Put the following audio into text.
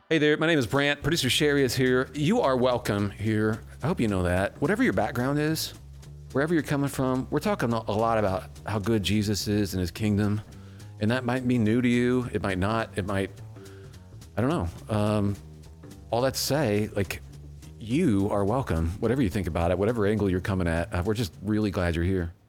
Hey there, my name is Brant. Producer Sherry is here. You are welcome here. I hope you know that. Whatever your background is, wherever you're coming from, we're talking a lot about how good Jesus is and his kingdom. And that might be new to you. It might not. It might, I don't know. All that to say, like, you are welcome. Whatever you think about it, whatever angle you're coming at, we're just really glad you're here.